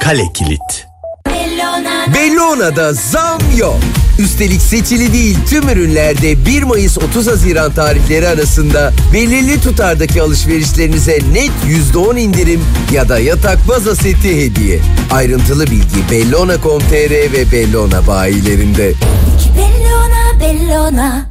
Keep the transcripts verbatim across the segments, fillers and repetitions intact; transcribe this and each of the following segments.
Kale Kilit. Bellona'da zam yok. Üstelik seçili değil tüm ürünlerde bir Mayıs otuz Haziran tarihleri arasında belirli tutardaki alışverişlerinize net yüzde on indirim ya da yatak baza seti hediye. Ayrıntılı bilgi bellona nokta com nokta tr ve Bellona bayilerinde. Bellona, Bellona.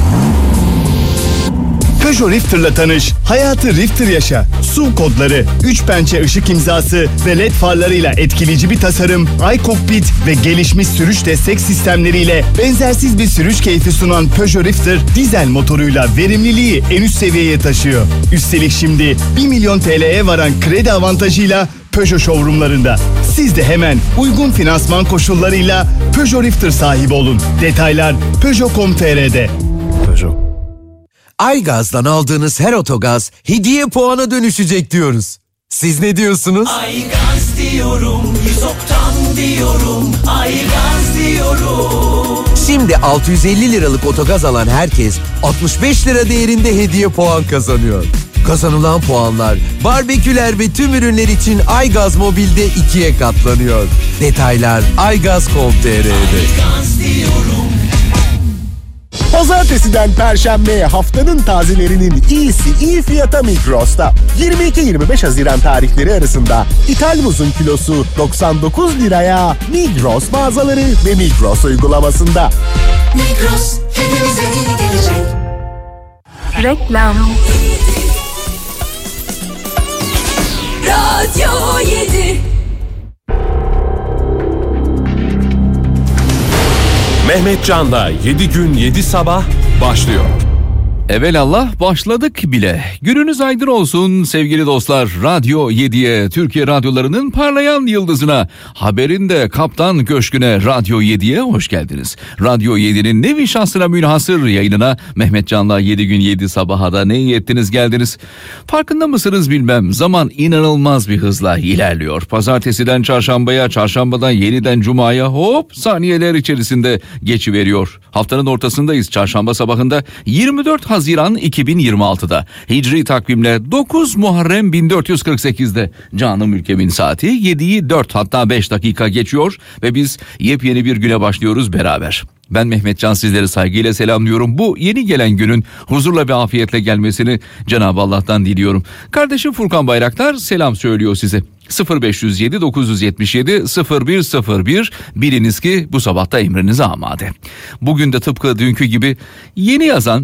Peugeot Rifter'la tanış, hayatı Rifter yaşa. Su kodları, üç pençe ışık imzası ve led farlarıyla etkileyici bir tasarım, iCockpit ve gelişmiş sürüş destek sistemleriyle benzersiz bir sürüş keyfi sunan Peugeot Rifter, dizel motoruyla verimliliği en üst seviyeye taşıyor. Üstelik şimdi bir milyon T L'ye varan kredi avantajıyla Peugeot showroomlarında. Siz de hemen uygun finansman koşullarıyla Peugeot Rifter sahibi olun. Detaylar peugeot nokta com nokta tr'de. Peugeot. Aygaz'dan aldığınız her otogaz hediye puana dönüşecek diyoruz. Siz ne diyorsunuz? Aygaz diyorum, yüz oktan diyorum, Aygaz diyorum. Şimdi altı yüz elli liralık otogaz alan herkes altmış beş lira değerinde hediye puan kazanıyor. Kazanılan puanlar barbeküler ve tüm ürünler için Aygaz Mobil'de ikiye katlanıyor. Detaylar aygaz nokta com nokta tr'de. Aygaz diyorum. Pazartesiden Perşembe'ye haftanın tazelerinin iyisi iyi fiyata Migros'ta. yirmi iki yirmi beş Haziran tarihleri arasında ithal muzun kilosu doksan dokuz liraya Migros mağazaları ve Migros uygulamasında. Migros hepimize iyi gelecek. Reklam. Radyo yedi. Mehmet Can'la yedi gün yedi sabah başlıyor. Evelallah başladık bile. Gününüz aydın olsun sevgili dostlar. Radyo yediye, Türkiye radyolarının parlayan yıldızına, haberin de Kaptan Köşkü'ne, Radyo yediye hoş geldiniz. Radyo yedinin nevi şahsına münhasır yayınına Mehmet Can'la yedi gün yedi sabaha da ne iyi ettiniz geldiniz. Farkında mısınız bilmem, zaman inanılmaz bir hızla ilerliyor. Pazartesiden çarşambaya, çarşambadan yeniden cumaya hop saniyeler içerisinde geçiveriyor. Haftanın ortasındayız. Çarşamba sabahında yirmi dört Haziran iki bin yirmi altıda Hicri takvimle dokuz Muharrem bin dört yüz kırk sekizde canım ülkemin saati yediyi dört hatta beş dakika geçiyor ve biz yepyeni bir güne başlıyoruz beraber. Ben Mehmet Can, sizleri saygıyla selamlıyorum. Bu yeni gelen günün huzurla ve afiyetle gelmesini Cenab-ı Allah'tan diliyorum. Kardeşim Furkan Bayraktar selam söylüyor size. sıfır beş yüz yedi dokuz yüz yetmiş yedi sıfır bir sıfır bir, biliniz ki bu sabahta emrinize amade. Bugün de tıpkı dünkü gibi yeni yazan,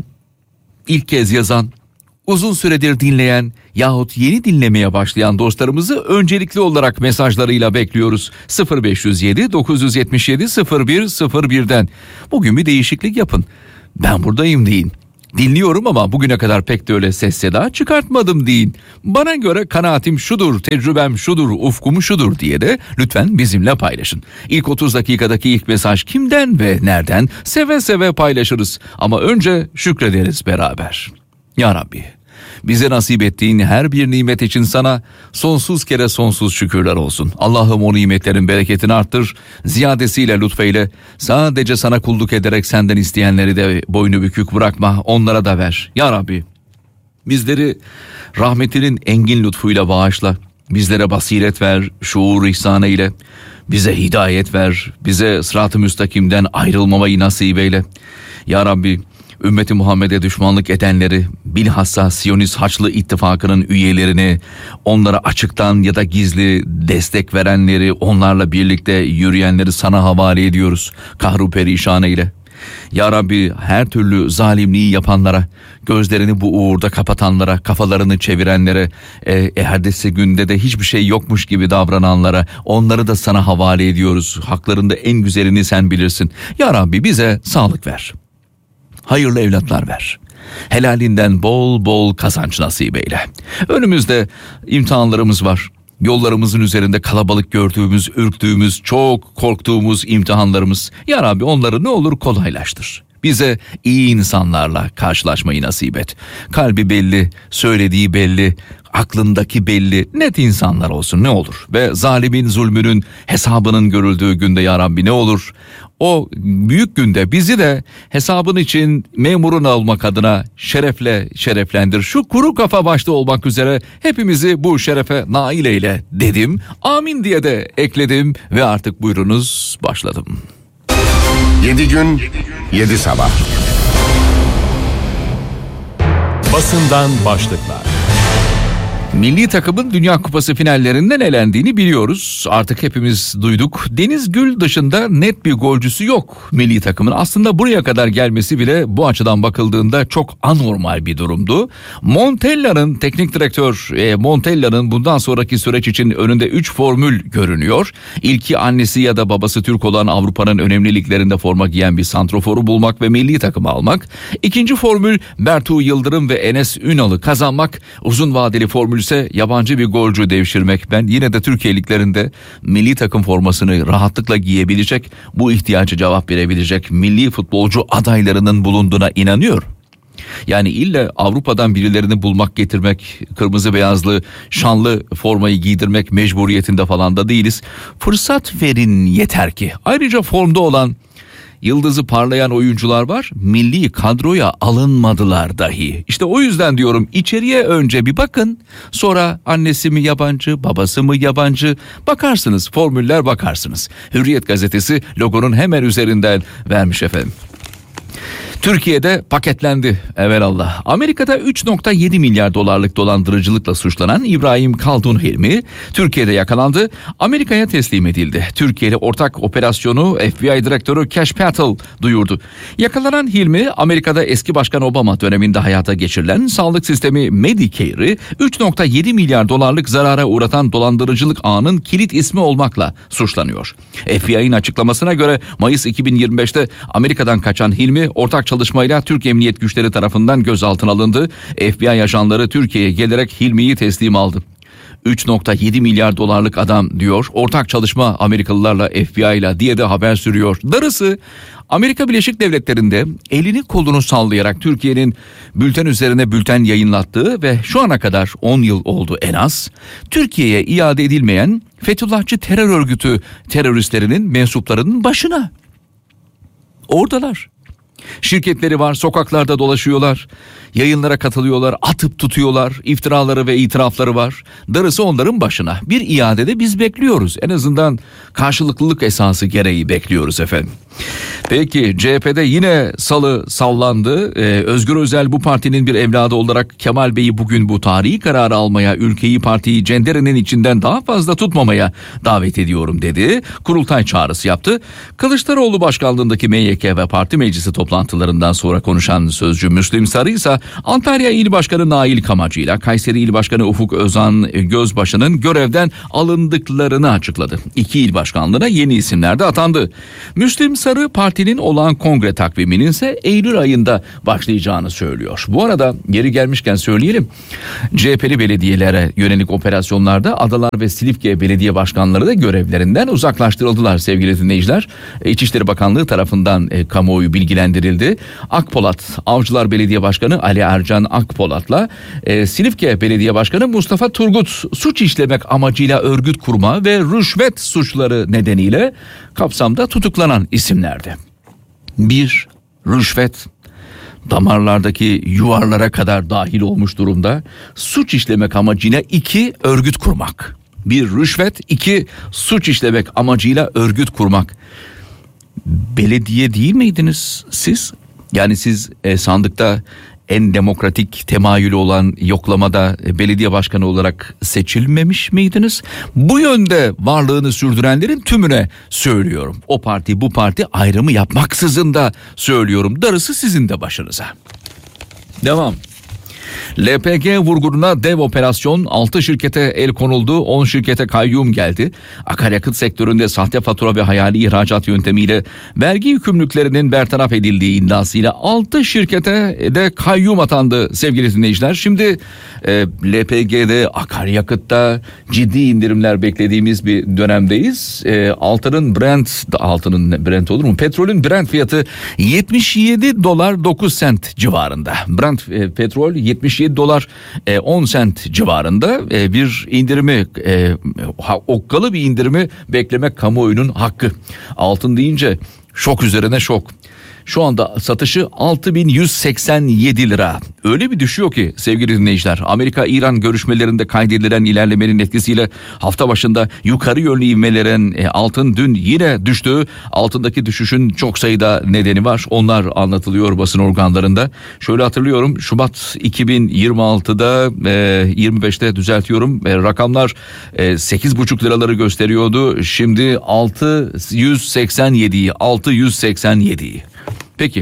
İlk kez yazan, uzun süredir dinleyen yahut yeni dinlemeye başlayan dostlarımızı öncelikli olarak mesajlarıyla bekliyoruz. sıfır beş yüz yedi dokuz yüz yetmiş yedi sıfır bir sıfır birden. Bugün bir değişiklik yapın. Ben buradayım deyin. Dinliyorum ama bugüne kadar pek de öyle ses seda çıkartmadım deyin. Bana göre kanaatim şudur, tecrübem şudur, ufkum şudur diye de lütfen bizimle paylaşın. İlk otuz dakikadaki ilk mesaj kimden ve nereden seve seve paylaşırız. Ama önce şükrederiz beraber. Ya Rabbi, bize nasip ettiğin her bir nimet için sana sonsuz kere sonsuz şükürler olsun. Allah'ım o nimetlerin bereketini arttır, ziyadesiyle lütfeyle, sadece sana kulluk ederek senden isteyenleri de boynu bükük bırakma, onlara da ver. Ya Rabbi, bizleri rahmetinin engin lütfuyla bağışla, bizlere basiret ver, şuur ihsan eyle, bize hidayet ver, bize sırat-ı müstakimden ayrılmamayı nasip eyle. Ya Rabbi, ümmeti Muhammed'e düşmanlık edenleri, bilhassa Siyonist Haçlı İttifakı'nın üyelerini, onlara açıktan ya da gizli destek verenleri, onlarla birlikte yürüyenleri sana havale ediyoruz. Kahru perişan eyle. Ya Rabbi, her türlü zalimliği yapanlara, gözlerini bu uğurda kapatanlara, kafalarını çevirenlere, e, erdesi günde de hiçbir şey yokmuş gibi davrananlara, onları da sana havale ediyoruz. Haklarında en güzelini sen bilirsin. Ya Rabbi, bize sağlık ver. Hayırlı evlatlar ver. Helalinden bol bol kazanç nasip eyle. Önümüzde imtihanlarımız var. Yollarımızın üzerinde kalabalık gördüğümüz, ürktüğümüz, çok korktuğumuz imtihanlarımız. Ya Rabbi, onları ne olur kolaylaştır. Bize iyi insanlarla karşılaşmayı nasip et. Kalbi belli, söylediği belli, aklındaki belli, net insanlar olsun ne olur. Ve zalimin zulmünün hesabının görüldüğü günde ya Rabbi ne olur. O büyük günde bizi de hesabın için memurun olmak adına şerefle şereflendir. Şu kuru kafa başta olmak üzere hepimizi bu şerefe nail eyle dedim. Amin diye de ekledim ve artık buyurunuz başladım. Yedi gün, yedi sabah. Basından başlıklar. Milli takımın Dünya Kupası finallerinden elendiğini biliyoruz. Artık hepimiz duyduk. Deniz Gül dışında net bir golcüsü yok milli takımın. Aslında buraya kadar gelmesi bile bu açıdan bakıldığında çok anormal bir durumdu. Montella'nın teknik direktör e, Montella'nın bundan sonraki süreç için önünde üç formül görünüyor. İlki annesi ya da babası Türk olan Avrupa'nın önemli liglerinde forma giyen bir santroforu bulmak ve milli takımı almak. İkinci formül Bertu Yıldırım ve Enes Ünal'ı kazanmak. Uzun vadeli formül ise yabancı bir golcü devşirmek. Ben yine de Türkiye liglerinde milli takım formasını rahatlıkla giyebilecek, bu ihtiyacı cevap verebilecek milli futbolcu adaylarının bulunduğuna inanıyorum. Yani illa Avrupa'dan birilerini bulmak, getirmek, kırmızı beyazlı şanlı formayı giydirmek mecburiyetinde falan da değiliz. Fırsat verin yeter ki. Ayrıca formda olan, yıldızı parlayan oyuncular var. Milli kadroya alınmadılar dahi. İşte o yüzden diyorum, içeriye önce bir bakın. Sonra annesi mi yabancı, babası mı yabancı? Bakarsınız, formüller bakarsınız. Hürriyet gazetesi logonun hemen üzerinden vermiş efendim. Türkiye'de paketlendi evelallah. Amerika'da üç virgül yedi milyar dolarlık dolandırıcılıkla suçlanan İbrahim Kaldun Hilmi Türkiye'de yakalandı. Amerika'ya teslim edildi. Türkiye'li ortak operasyonu F B I direktörü Kash Patel duyurdu. Yakalanan Hilmi, Amerika'da eski başkan Obama döneminde hayata geçirilen sağlık sistemi Medicare'i üç virgül yedi milyar dolarlık zarara uğratan dolandırıcılık ağının kilit ismi olmakla suçlanıyor. F B I'nin açıklamasına göre Mayıs iki bin yirmi beşte Amerika'dan kaçan Hilmi ortak çalışmayla Türk Emniyet Güçleri tarafından gözaltına alındı. F B I ajanları Türkiye'ye gelerek Hilmi'yi teslim aldı. üç virgül yedi milyar dolarlık adam diyor. Ortak çalışma Amerikalılarla, F B I ile diye de haber sürüyor. Darısı Amerika Birleşik Devletleri'nde elini kolunu sallayarak Türkiye'nin bülten üzerine bülten yayınlattığı ve şu ana kadar on yıl oldu en az, Türkiye'ye iade edilmeyen Fethullahçı terör örgütü teröristlerinin mensuplarının başına. Oradalar. Şirketleri var, sokaklarda dolaşıyorlar, yayınlara katılıyorlar, atıp tutuyorlar, iftiraları ve itirafları var. Darısı onların başına. Bir iadede biz bekliyoruz. En azından karşılıklılık esası gereği bekliyoruz efendim. Peki C H P'de yine salı sallandı. Ee, Özgür Özel bu partinin bir evladı olarak Kemal Bey'i bugün bu tarihi kararı almaya, ülkeyi, partiyi cenderenin içinden daha fazla tutmamaya davet ediyorum dedi. Kurultay çağrısı yaptı. Kılıçdaroğlu başkanlığındaki M Y K ve parti meclisi toplantılarından sonra konuşan sözcü Müslim Sarı ise Antalya İl Başkanı Nail Kamacı ile Kayseri İl Başkanı Ufuk Özan Gözbaşı'nın görevden alındıklarını açıkladı. İki il başkanlığına yeni isimler de atandı. Müslim Sarı partinin olağan kongre takviminin ise Eylül ayında başlayacağını söylüyor. Bu arada yeri gelmişken söyleyelim. C H P'li belediyelere yönelik operasyonlarda Adalar ve Silifke belediye başkanları da görevlerinden uzaklaştırıldılar sevgili dinleyiciler. İçişleri Bakanlığı tarafından e, kamuoyu bilgilendirildi. Akpolat Avcılar Belediye Başkanı Ali Ercan Akpolat'la e, Silifke Belediye Başkanı Mustafa Turgut suç işlemek amacıyla örgüt kurma ve rüşvet suçları nedeniyle kapsamda tutuklanan isimlerdi. Bir, rüşvet damarlardaki yuvarlara kadar dahil olmuş durumda. Suç işlemek amacıyla iki, örgüt kurmak. Bir, rüşvet, iki, suç işlemek amacıyla örgüt kurmak. Belediye değil miydiniz siz? Yani siz e, sandıkta en demokratik temayülü olan yoklamada belediye başkanı olarak seçilmemiş miydiniz? Bu yönde varlığını sürdürenlerin tümüne söylüyorum. O parti bu parti ayrımı yapmaksızın da söylüyorum. Darısı sizin de başınıza. Devam. L P G vurgununa dev operasyon, altı şirkete el konuldu, on şirkete kayyum geldi. Akaryakıt sektöründe sahte fatura ve hayali ihracat yöntemiyle vergi yükümlülüklerinin bertaraf edildiği iddiasıyla altı şirkete de kayyum atandı sevgili dinleyiciler. Şimdi e, L P G'de, akaryakıtta ciddi indirimler beklediğimiz bir dönemdeyiz. E, altının Brent, altının Brent olur mu? Petrolün Brent fiyatı yetmiş yedi dolar dokuz sent civarında. Brent e, petrol yetmiş yedi dolar on sent civarında. E, bir indirimi, e, okkalı bir indirimi beklemek kamuoyunun hakkı. Altın deyince şok üzerine şok. Şu anda satışı altı bin yüz seksen yedi lira. Öyle bir düşüyor ki sevgili dinleyiciler. Amerika-İran görüşmelerinde kaydedilen ilerlemenin etkisiyle hafta başında yukarı yönlü ivmelerin e, altın dün yine düştü. Altındaki düşüşün çok sayıda nedeni var. Onlar anlatılıyor basın organlarında. Şöyle hatırlıyorum, Şubat iki bin yirmi altıda e, yirmi beşte düzeltiyorum. E, rakamlar e, sekiz buçuk liraları gösteriyordu. Şimdi altı yüz seksen yediyi, altı yüz seksen yediyi. Peki,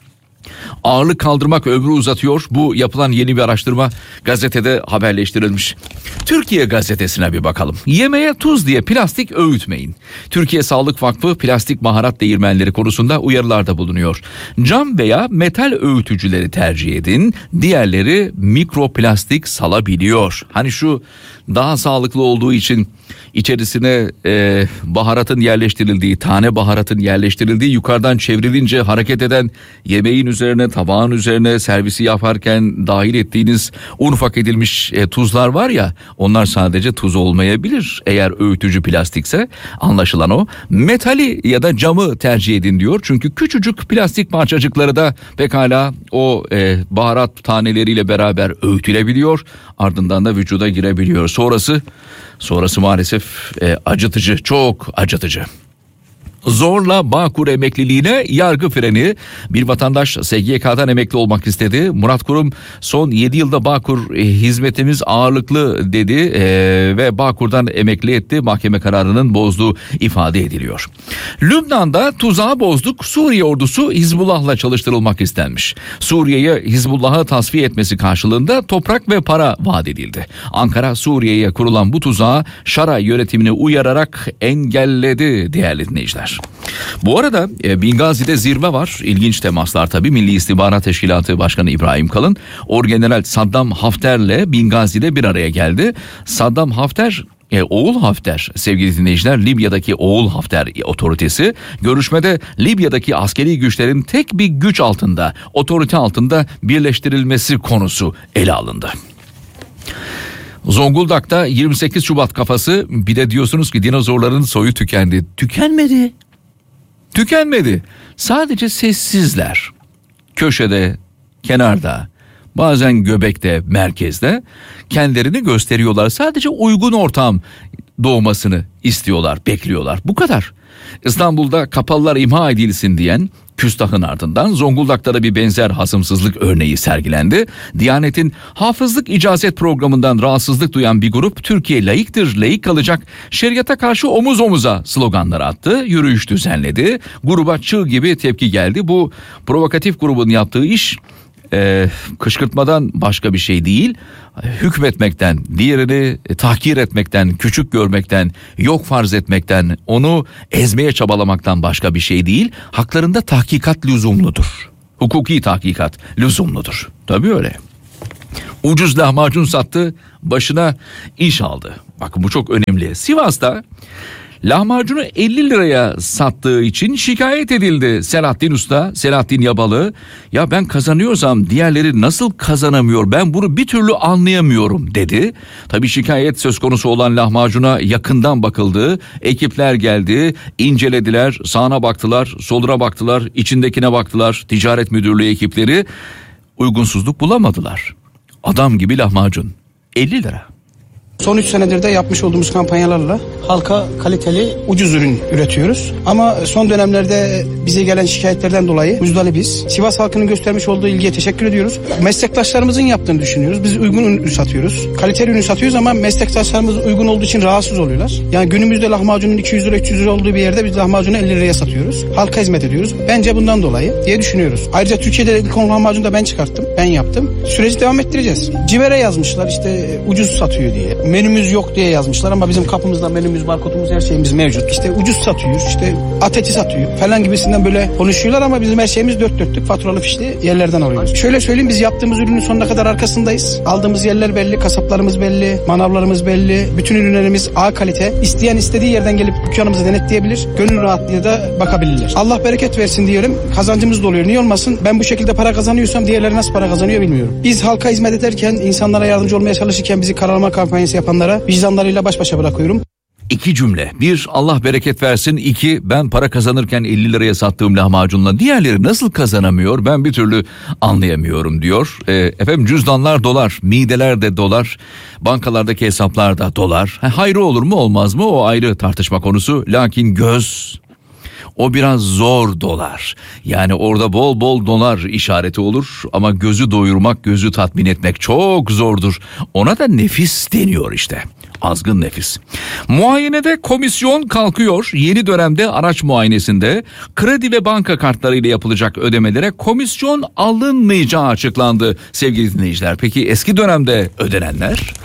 ağırlık kaldırmak ömrü uzatıyor. Bu yapılan yeni bir araştırma gazetede haberleştirilmiş. Türkiye Gazetesi'ne bir bakalım. Yemeğe tuz diye plastik öğütmeyin. Türkiye Sağlık Vakfı plastik baharat değirmenleri konusunda uyarılarda bulunuyor. Cam veya metal öğütücüleri tercih edin. Diğerleri mikroplastik salabiliyor. Hani şu daha sağlıklı olduğu için içerisine e, baharatın yerleştirildiği, tane baharatın yerleştirildiği, yukarıdan çevrilince hareket eden yemeğin üzerine, tabağın üzerine servisi yaparken dahil ettiğiniz ufak edilmiş e, tuzlar var ya, onlar sadece tuz olmayabilir eğer öğütücü plastikse. Anlaşılan o. Metali ya da camı tercih edin diyor. Çünkü küçücük plastik parçacıkları da pekala o e, baharat taneleriyle beraber öğütülebiliyor. Ardından da vücuda girebiliyor. Sonrası sonrası maalesef e, acıtıcı, çok acıtıcı. Zorla Bağkur emekliliğine yargı freni. Bir vatandaş S G K'dan emekli olmak istedi. Murat Kurum son yedi yılda Bağkur e, hizmetimiz ağırlıklı dedi e, ve Bağkur'dan emekli etti. Mahkeme kararının bozduğu ifade ediliyor. Lübnan'da tuzağı bozduk. Suriye ordusu Hizbullah'la çalıştırılmak istenmiş. Suriye'ye Hizbullah'ı tasfiye etmesi karşılığında toprak ve para vaat edildi. Ankara Suriye'ye kurulan bu tuzağı Şara yönetimini uyararak engelledi değerli dinleyiciler. Bu arada e, Bingazi'de zirve var. İlginç temaslar tabii. Milli İstihbarat Teşkilatı Başkanı İbrahim Kalın, Orgeneral Saddam Hafter'le Bingazi'de bir araya geldi. Saddam Hafter, E, Oğul Hafter sevgili dinleyiciler, Libya'daki Oğul Hafter otoritesi görüşmede Libya'daki askeri güçlerin tek bir güç altında, otorite altında birleştirilmesi konusu ele alındı. Zonguldak'ta yirmi sekiz Şubat kafası, bir de diyorsunuz ki dinozorların soyu tükendi. Tükenmedi. Tükenmedi. Sadece sessizler. Köşede, kenarda, bazen göbekte, merkezde kendilerini gösteriyorlar. Sadece uygun ortam doğmasını istiyorlar, bekliyorlar. Bu kadar. İstanbul'da kapalılar imha edilsin diyen küstahın ardından Zonguldak'ta da bir benzer hasımsızlık örneği sergilendi. Diyanet'in hafızlık icazet programından rahatsızlık duyan bir grup Türkiye layıktır, layık kalacak, şeriata karşı omuz omuza sloganları attı, yürüyüş düzenledi. Gruba çığ gibi tepki geldi. Bu provokatif grubun yaptığı iş Ee, kışkırtmadan başka bir şey değil. Hükmetmekten, diğerini tahkir etmekten, küçük görmekten, yok farz etmekten, onu ezmeye çabalamaktan başka bir şey değil. Haklarında tahkikat lüzumludur. Hukuki tahkikat lüzumludur. Tabii öyle. Ucuz lahmacun sattı, başına iş aldı. Bakın bu çok önemli. Sivas'ta lahmacunu elli liraya sattığı için şikayet edildi Selahattin Usta, Selahattin Yabalı. Ya ben kazanıyorsam diğerleri nasıl kazanamıyor, ben bunu bir türlü anlayamıyorum dedi. Tabii şikayet söz konusu olan lahmacuna yakından bakıldı. Ekipler geldi, incelediler, sağına baktılar, soluna baktılar, içindekine baktılar. Ticaret Müdürlüğü ekipleri uygunsuzluk bulamadılar. Adam gibi lahmacun elli lira. Son üç senedir de yapmış olduğumuz kampanyalarla halka kaliteli, ucuz ürün üretiyoruz. Ama son dönemlerde bize gelen şikayetlerden dolayı muzdaribiz. Sivas halkının göstermiş olduğu ilgiye teşekkür ediyoruz. Meslektaşlarımızın yaptığını düşünüyoruz. Biz uygun ürün satıyoruz. Kaliteli ürün satıyoruz ama meslektaşlarımız uygun olduğu için rahatsız oluyorlar. Yani günümüzde lahmacunun iki yüz lira üç yüz lira olduğu bir yerde biz lahmacunu elli liraya satıyoruz. Halka hizmet ediyoruz. Bence bundan dolayı diye düşünüyoruz. Ayrıca Türkiye'de ilk lahmacunu da ben çıkarttım. Ben yaptım. Süreci devam ettireceğiz. Civere yazmışlar işte ucuz satıyor diye. Menümüz yok diye yazmışlar ama bizim kapımızda menümüz, barkodumuz, her şeyimiz mevcut. İşte ucuz satıyor, işte at eti satıyor falan gibisinden böyle konuşuyorlar ama bizim her şeyimiz dört dörtlük faturalı fişli yerlerden alıyoruz. Şöyle söyleyeyim, biz yaptığımız ürünün sonuna kadar arkasındayız. Aldığımız yerler belli, kasaplarımız belli, manavlarımız belli. Bütün ürünlerimiz A kalite. İsteyen istediği yerden gelip dükkanımızı denetleyebilir. Gönül rahatlığıyla da bakabilirler. Allah bereket versin diyorum. Kazancımız da oluyor. Niye olmasın? Ben bu şekilde para kazanıyorsam diğerleri nasıl para kazanıyor bilmiyorum. Biz halka hizmet ederken, insanlara yardımcı olmaya çalışırken bizi karalama kampanyası yapanlara vicdanlarıyla baş başa bırakıyorum. İki cümle. Bir, Allah bereket versin. İki, ben para kazanırken elli liraya sattığım lahmacunla diğerleri nasıl kazanamıyor ben bir türlü anlayamıyorum diyor. E, efendim cüzdanlar dolar, mideler de dolar, bankalardaki hesaplar da dolar. Ha, hayrı olur mu olmaz mı o ayrı tartışma konusu. Lakin göz... O biraz zor dolar. Yani orada bol bol dolar işareti olur ama gözü doyurmak, gözü tatmin etmek çok zordur. Ona da nefis deniyor işte. Azgın nefis. Muayenede komisyon kalkıyor. Yeni dönemde araç muayenesinde kredi ve banka kartlarıyla yapılacak ödemelere komisyon alınmayacağı açıklandı sevgili dinleyiciler. Peki eski dönemde ödenenler?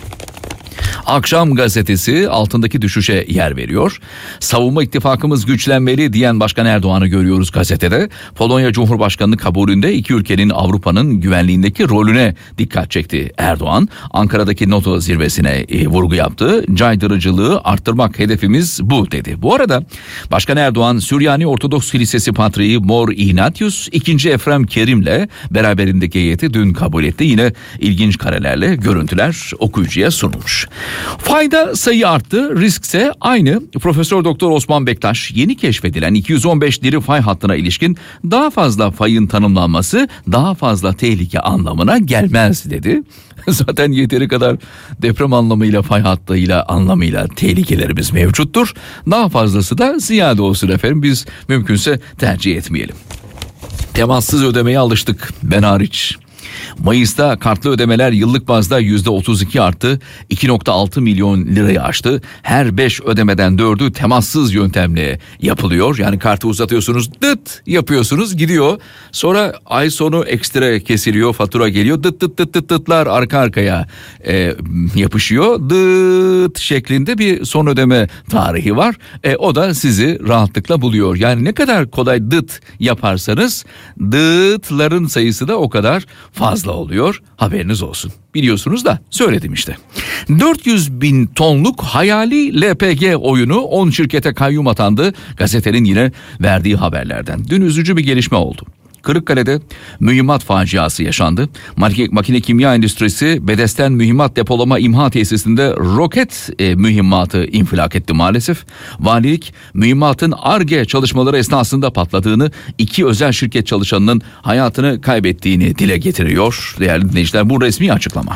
Akşam gazetesi altındaki düşüşe yer veriyor. Savunma ittifakımız güçlenmeli diyen Başkan Erdoğan'ı görüyoruz gazetede. Polonya Cumhurbaşkanı'nın kabulünde iki ülkenin Avrupa'nın güvenliğindeki rolüne dikkat çekti Erdoğan. Ankara'daki NATO zirvesine e, vurgu yaptı. Caydırıcılığı arttırmak hedefimiz bu dedi. Bu arada Başkan Erdoğan Süryani Ortodoks Kilisesi Patriği Mor Ignatius ikinci. Efrem Kerim'le beraberindeki heyeti dün kabul etti. Yine ilginç karelerle görüntüler okuyucuya sunulmuş. Fayda sayı arttı, riskse aynı. Profesör Doktor Osman Bektaş yeni keşfedilen iki yüz on beş diri fay hattına ilişkin daha fazla fayın tanımlanması daha fazla tehlike anlamına gelmez dedi. Zaten yeteri kadar deprem anlamıyla, fay hattıyla anlamıyla tehlikelerimiz mevcuttur. Daha fazlası da ziyade olsun efendim, biz mümkünse tercih etmeyelim. Temassız ödemeye alıştık, ben hariç. Mayıs'ta kartlı ödemeler yıllık bazda yüzde otuz iki arttı. iki virgül altı milyon lirayı aştı. Her beş ödemeden dördü temassız yöntemle yapılıyor. Yani kartı uzatıyorsunuz, dıt yapıyorsunuz, gidiyor. Sonra ay sonu ekstra kesiliyor, fatura geliyor. Dıt dıt dıt dıt dıtlar arka arkaya e, yapışıyor. Dıt şeklinde bir son ödeme tarihi var. E, o da sizi rahatlıkla buluyor. Yani ne kadar kolay dıt yaparsanız dıtların sayısı da o kadar fazla oluyor, haberiniz olsun. Biliyorsunuz da söyledim işte. dört yüz bin tonluk hayali L P G oyunu on şirkete kayyum atandı. Gazetenin yine verdiği haberlerden. Dün üzücü bir gelişme oldu. Kırıkkale'de mühimmat faciası yaşandı. Makine kimya endüstrisi Bedesten mühimmat depolama imha tesisinde roket e, mühimmatı infilak etti maalesef. Valilik mühimmatın Ar-Ge çalışmaları esnasında patladığını, iki özel şirket çalışanının hayatını kaybettiğini dile getiriyor. Değerli dinleyiciler, bu resmi açıklama.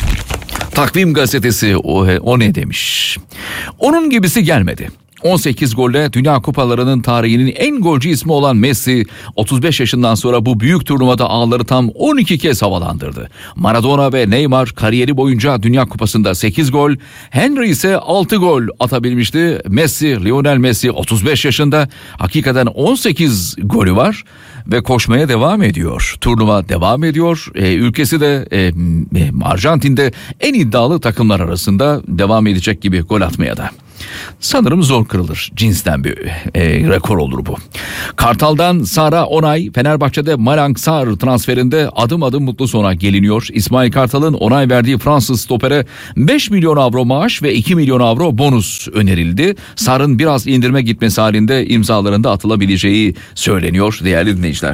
Takvim gazetesi o, o ne demiş? Onun gibisi gelmedi. on sekiz golle Dünya Kupalarının tarihinin en golcü ismi olan Messi otuz beş yaşından sonra bu büyük turnuvada ağları tam on iki kez havalandırdı. Maradona ve Neymar kariyeri boyunca Dünya Kupası'nda sekiz gol, Henry ise altı gol atabilmişti. Messi, Lionel Messi otuz beş yaşında, hakikaten on sekiz golü var ve koşmaya devam ediyor. Turnuva devam ediyor. Ee, ülkesi de e, Arjantin'de en iddialı takımlar arasında devam edecek gibi gol atmaya da. Sanırım zor kırılır cinsten bir e, rekor olur bu. Kartal'dan Sara Onay, Fenerbahçe'de Malang Sarr transferinde adım adım mutlu sona geliniyor. İsmail Kartal'ın onay verdiği Fransız stopere beş milyon avro maaş ve iki milyon avro bonus önerildi. Sarr'ın biraz indirme gitmesi halinde imzalarında atılabileceği söyleniyor değerli dinleyiciler.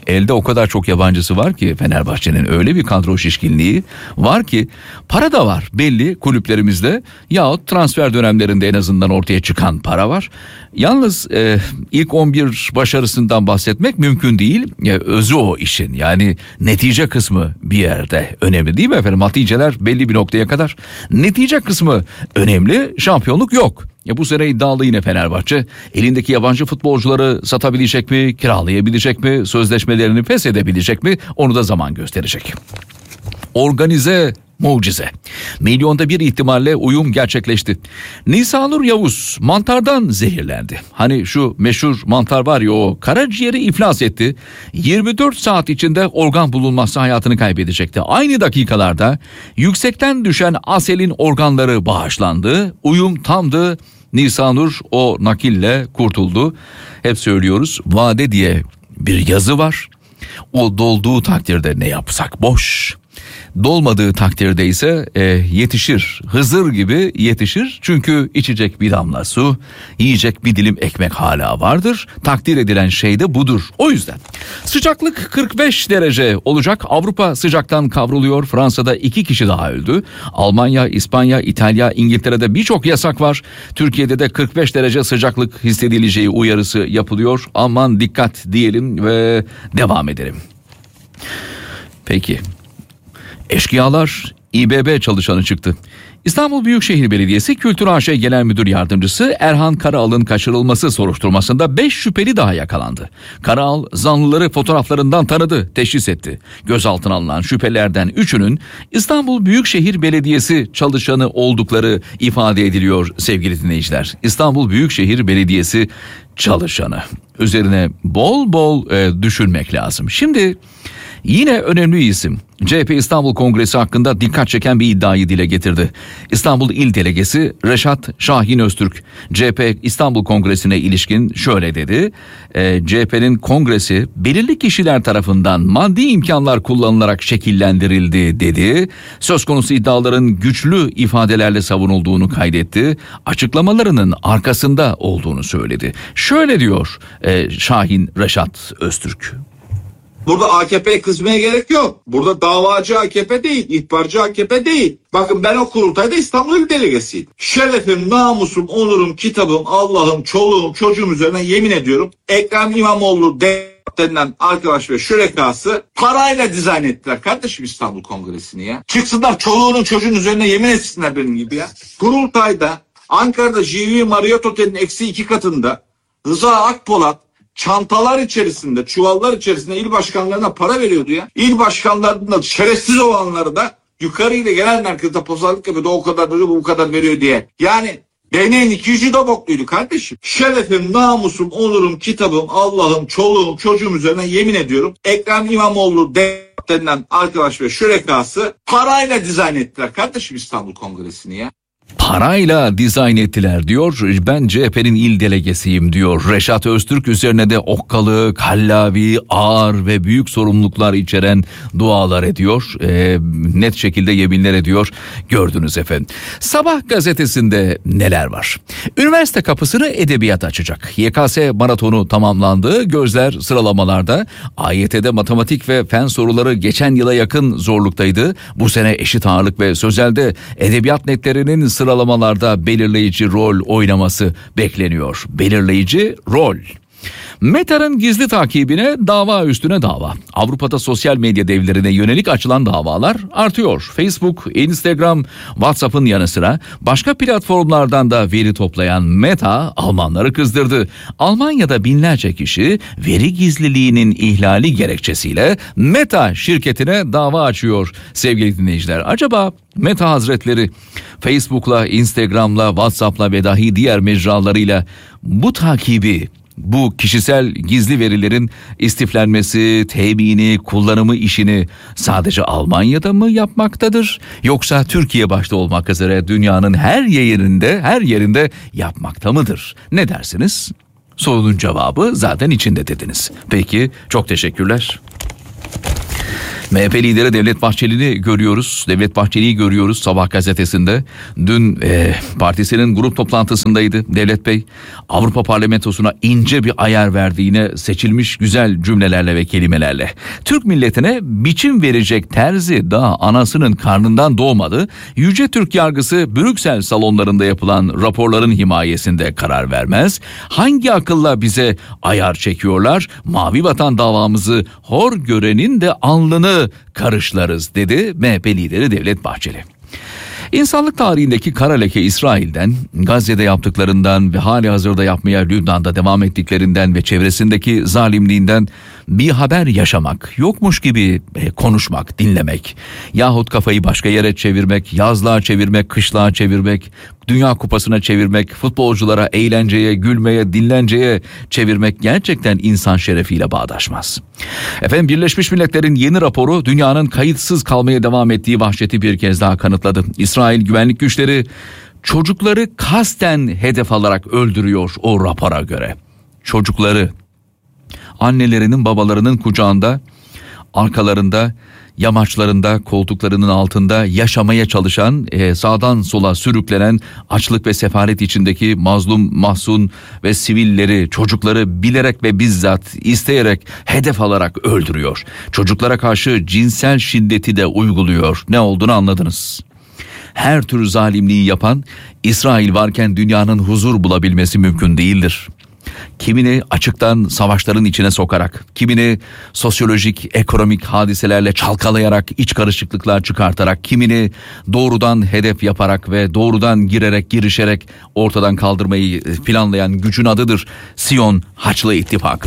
Elde o kadar çok yabancısı var ki Fenerbahçe'nin, öyle bir kadro şişkinliği var ki para da var belli kulüplerimizde, yahut transfer dönemlerinde en azından ortaya çıkan para var. Yalnız e, ilk on bir başarısından bahsetmek mümkün değil. E, özü o işin, yani netice kısmı bir yerde önemli değil mi efendim? Neticeler belli bir noktaya kadar. Netice kısmı önemli, şampiyonluk yok. Ya bu sene iddialı yine Fenerbahçe. Elindeki yabancı futbolcuları satabilecek mi, kiralayabilecek mi, sözleşmelerini feshedebilecek mi, onu da zaman gösterecek. Organize mucize. Milyonda bir ihtimalle uyum gerçekleşti. Nisanur Yavuz mantardan zehirlendi. Hani şu meşhur mantar var ya, o karaciğeri iflas etti. yirmi dört saat içinde organ bulunmazsa hayatını kaybedecekti. Aynı dakikalarda yüksekten düşen Asel'in organları bağışlandı. Uyum tamdı. Nisanur o nakille kurtuldu. Hep söylüyoruz, vade diye bir yazı var. O dolduğu takdirde ne yapsak boş. Dolmadığı takdirde ise e, yetişir, Hızır gibi yetişir. Çünkü içecek bir damla su, yiyecek bir dilim ekmek hala vardır. Takdir edilen şey de budur. O yüzden sıcaklık kırk beş derece olacak. Avrupa sıcaktan kavruluyor. Fransa'da iki kişi daha öldü. Almanya, İspanya, İtalya, İngiltere'de birçok yasak var. Türkiye'de de kırk beş derece sıcaklık hissedileceği uyarısı yapılıyor. Aman dikkat diyelim ve devam edelim. Peki. Eşkıyalar İBB çalışanı çıktı. İstanbul Büyükşehir Belediyesi Kültür A Ş Genel Müdür Yardımcısı Erhan Karaal'ın kaçırılması soruşturmasında beş şüpheli daha yakalandı. Karaal zanlıları fotoğraflarından tanıdı, teşhis etti. Gözaltına alınan şüphelerden üçünün İstanbul Büyükşehir Belediyesi çalışanı oldukları ifade ediliyor sevgili dinleyiciler. İstanbul Büyükşehir Belediyesi çalışanı. Üzerine bol bol e, düşünmek lazım. Şimdi yine önemli isim C H P İstanbul Kongresi hakkında dikkat çeken bir iddiayı dile getirdi. İstanbul İl Delegesi Reşat Şahin Öztürk C H P İstanbul Kongresi'ne ilişkin şöyle dedi. E, C H P'nin kongresi belirli kişiler tarafından maddi imkanlar kullanılarak şekillendirildi dedi. Söz konusu iddiaların güçlü ifadelerle savunulduğunu kaydetti. Açıklamalarının arkasında olduğunu söyledi. Şöyle diyor e, Şahin Reşat Öztürk. Burada A K P'ye kızmaya gerek yok. Burada davacı A K P değil, ihbarcı A K P değil. Bakın ben o kurultayda İstanbul İl Delegesiyim. Şerefim, namusum, onurum, kitabım, Allah'ım, çoluğum, çocuğum üzerine yemin ediyorum. Ekrem İmamoğlu denilen arkadaş ve şürekası parayla dizayn ettiler kardeşim İstanbul Kongresi'ni ya. Çıksınlar çoluğunun çocuğun üzerine yemin etsinler benim gibi ya. Kurultayda Ankara'da G V Marriott Otel'in eksi iki katında Rıza Akpolat çantalar içerisinde, çuvallar içerisinde il başkanlarına para veriyordu ya. İl başkanlarının şerefsiz olanları da yukarıyla genel merkezde pazarlık yapıyordu. O kadar veriyor, bu kadar veriyor diye. Yani değneğin iki yüzü de bokluydu kardeşim. Şerefim, namusum, onurum, kitabım, Allah'ım, çoluğum, çocuğum üzerine yemin ediyorum. Ekrem İmamoğlu denilen arkadaş ve şürekası parayla dizayn ettiler kardeşim İstanbul Kongresi'ni ya. Parayla dizayn ettiler diyor. Ben C H P'nin il delegesiyim diyor Reşat Öztürk. Üzerine de okkalı, kallavi, ağır ve büyük sorumluluklar içeren dualar ediyor. E, net şekilde yeminler ediyor. Gördünüz efendim. Sabah gazetesinde neler var? Üniversite kapısını edebiyat açacak. Y K S maratonu tamamlandı. Gözler sıralamalarda. A Y T'de matematik ve fen soruları geçen yıla yakın zorluktaydı. Bu sene eşit ağırlık ve sözelde edebiyat netlerinin sıralamalarda belirleyici rol oynaması bekleniyor. Belirleyici rol. Meta'nın gizli takibine dava üstüne dava. Avrupa'da sosyal medya devlerine yönelik açılan davalar artıyor. Facebook, Instagram, WhatsApp'ın yanı sıra başka platformlardan da veri toplayan Meta Almanları kızdırdı. Almanya'da binlerce kişi veri gizliliğinin ihlali gerekçesiyle Meta şirketine dava açıyor sevgili dinleyiciler. Acaba Meta Hazretleri Facebook'la, Instagram'la, WhatsApp'la ve dahi diğer mecralarıyla bu takibi, bu kişisel gizli verilerin istiflenmesi, temini, kullanımı işini sadece Almanya'da mı yapmaktadır? Yoksa Türkiye başta olmak üzere dünyanın her yerinde, her yerinde yapmakta mıdır? Ne dersiniz? Sorunun cevabı zaten içinde dediniz. Peki, çok teşekkürler. M H P lideri Devlet Bahçeli'ni görüyoruz. Devlet Bahçeli'yi görüyoruz Sabah gazetesinde. Dün e, partisinin grup toplantısındaydı Devlet Bey. Avrupa Parlamentosu'na ince bir ayar verdi yine seçilmiş güzel cümlelerle ve kelimelerle. Türk milletine biçim verecek terzi daha anasının karnından doğmadı. Yüce Türk yargısı Brüksel salonlarında yapılan raporların himayesinde karar vermez. Hangi akılla bize ayar çekiyorlar? Mavi Vatan davamızı hor görenin de alnını karışlarız dedi M H P lideri Devlet Bahçeli. İnsanlık tarihindeki kara leke İsrail'den, Gazze'de yaptıklarından ve hali hazırda yapmaya Lübnan'da devam ettiklerinden ve çevresindeki zalimliğinden bir haber yaşamak, yokmuş gibi konuşmak, dinlemek, yahut kafayı başka yere çevirmek, yazlığa çevirmek, kışlığa çevirmek, Dünya Kupası'na çevirmek, futbolculara eğlenceye, gülmeye, dinlenceye çevirmek gerçekten insan şerefiyle bağdaşmaz. Efendim Birleşmiş Milletler'in yeni raporu dünyanın kayıtsız kalmaya devam ettiği vahşeti bir kez daha kanıtladı. İsrail güvenlik güçleri çocukları kasten hedef alarak öldürüyor o rapora göre. Çocukları annelerinin babalarının kucağında, arkalarında, yamaçlarında, koltuklarının altında yaşamaya çalışan, e, sağdan sola sürüklenen açlık ve sefalet içindeki mazlum, mahzun ve sivilleri, çocukları bilerek ve bizzat isteyerek hedef alarak öldürüyor. Çocuklara karşı cinsel şiddeti de uyguluyor. Ne olduğunu anladınız. Her tür zalimliği yapan İsrail varken dünyanın huzur bulabilmesi mümkün değildir. Kimini açıktan savaşların içine sokarak, kimini sosyolojik, ekonomik hadiselerle çalkalayarak, iç karışıklıklar çıkartarak, kimini doğrudan hedef yaparak ve doğrudan girerek, girişerek ortadan kaldırmayı planlayan gücün adıdır Siyon Haçlı İttifakı.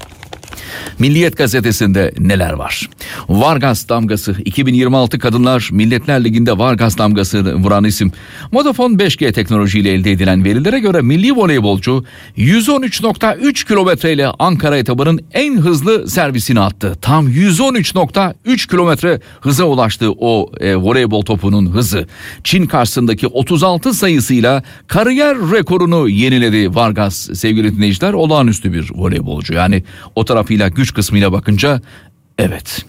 Milliyet gazetesinde neler var? Vargas damgası. iki bin yirmi altı Kadınlar Milletler Ligi'nde Vargas damgası vuran isim. Vodafone beş G teknolojiyle elde edilen verilere göre milli voleybolcu yüz on üç nokta üç kilometre ile Ankara etabının en hızlı servisini attı. Tam yüz on üç nokta üç kilometre hıza ulaştı o e, voleybol topunun hızı. Çin karşısındaki otuz altı sayısıyla kariyer rekorunu yeniledi Vargas sevgili dinleyiciler. Olağanüstü bir voleybolcu. Yani o tarafıyla güç kısmıyla bakınca evet.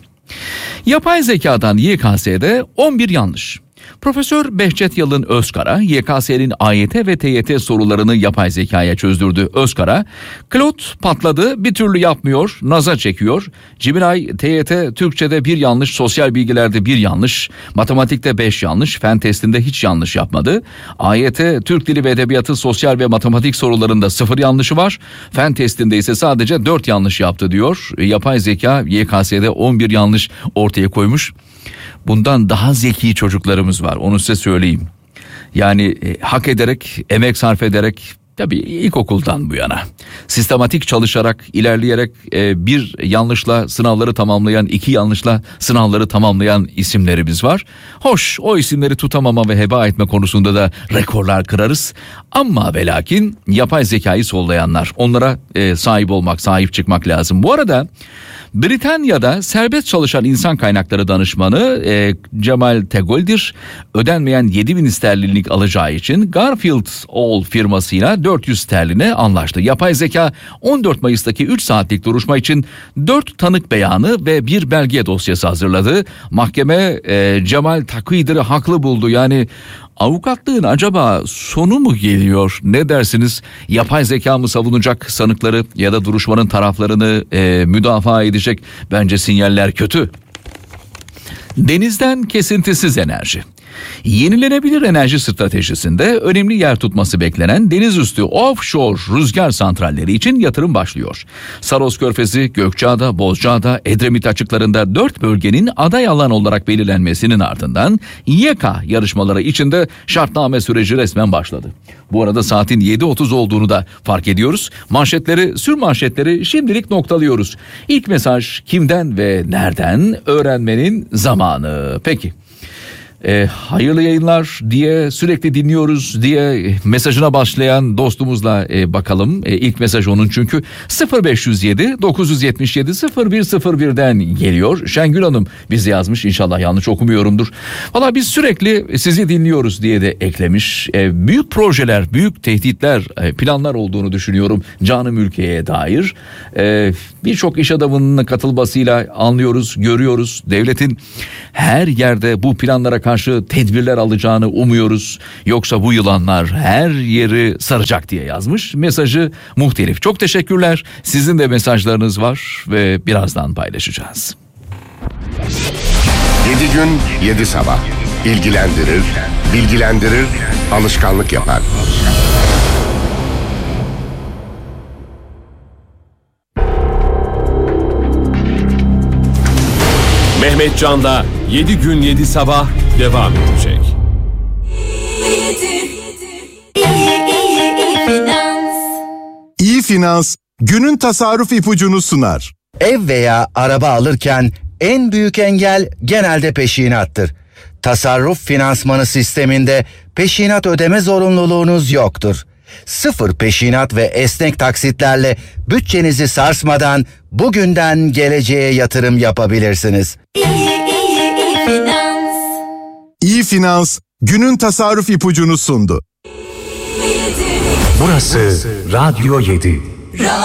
Yapay zekadan Y K S'de on bir yanlış. Profesör Behçet Yalın Özkara, Y K S'nin A Y T ve T Y T sorularını yapay zekaya çözdürdü. Özkara, Claude patladı, bir türlü yapmıyor, naza çekiyor. Cibinay, T Y T Türkçe'de bir yanlış, sosyal bilgilerde bir yanlış, matematikte beş yanlış, fen testinde hiç yanlış yapmadı. A Y T Türk Dili ve Edebiyatı sosyal ve matematik sorularında sıfır yanlışı var. Fen testinde ise sadece dört yanlış yaptı diyor. Yapay zeka Y K S'de on bir yanlış ortaya koymuş. Bundan daha zeki çocuklarımız var, onu size söyleyeyim. Yani e, hak ederek, emek sarf ederek, tabii ilkokuldan bu yana sistematik çalışarak, ilerleyerek e, bir yanlışla sınavları tamamlayan, iki yanlışla sınavları tamamlayan isimlerimiz var. Hoş, o isimleri tutamama ve heba etme konusunda da rekorlar kırarız. Ama ve lakin yapay zekayı sollayanlar, onlara e, sahip olmak, sahip çıkmak lazım. Bu arada Britanya'da serbest çalışan insan kaynakları danışmanı e, Cemal Tegoldir ödenmeyen yedi bin sterlinlik alacağı için Garfield All firmasıyla dört yüz sterline anlaştı. Yapay zeka on dört Mayıs'taki üç saatlik duruşma için dört tanık beyanı ve bir belge dosyası hazırladı. Mahkeme e, Cemal Tegoldir'i haklı buldu. Yani avukatlığın acaba sonu mu geliyor? Ne dersiniz? Yapay zeka mı savunacak sanıkları ya da duruşmanın taraflarını e, müdafaa edecek? Bence sinyaller kötü. Denizden kesintisiz enerji. Yenilenebilir enerji stratejisinde önemli yer tutması beklenen denizüstü offshore rüzgar santralleri için yatırım başlıyor. Saros Körfezi, Gökçeada, Bozcaada, Edremit açıklarında dört bölgenin aday alan olarak belirlenmesinin ardından Y K yarışmaları içinde şartname süreci resmen başladı. Bu arada saatin yedi otuz olduğunu da fark ediyoruz. Manşetleri, sür manşetleri şimdilik noktalıyoruz. İlk mesaj kimden ve nereden öğrenmenin zamanı. Peki. E, hayırlı yayınlar diye sürekli dinliyoruz diye mesajına başlayan dostumuzla e, bakalım. E, ilk mesaj onun çünkü sıfır beş yüz yedi dokuz yüz yetmiş yedi sıfır bir sıfır birden geliyor. Şengül Hanım bizi yazmış, inşallah yanlış okumuyorumdur. Valla biz sürekli sizi dinliyoruz diye de eklemiş. E, büyük projeler, büyük tehditler, e, planlar olduğunu düşünüyorum canım ülkeye dair. E, Birçok iş adamının katılmasıyla anlıyoruz, görüyoruz. Devletin her yerde bu planlara karşı tedbirler alacağını umuyoruz. Yoksa bu yılanlar her yeri saracak diye yazmış. Mesajı muhtelif. Çok teşekkürler. Sizin de mesajlarınız var ve birazdan paylaşacağız. Yedi gün, yedi sabah. İlgilendirir, bilgilendirir, alışkanlık yapar. Mehmet Can'da yedi gün yedi sabah devam edecek. İyi Finans, günün tasarruf ipucunu sunar. Ev veya araba alırken en büyük engel genelde peşinattır. Tasarruf finansmanı sisteminde peşinat ödeme zorunluluğunuz yoktur. Sıfır peşinat ve esnek taksitlerle bütçenizi sarsmadan bugünden geleceğe yatırım yapabilirsiniz. İyi, iyi, iyi finans. İyi Finans, günün tasarruf ipucunu sundu. Burası Radyo yedi. Radyo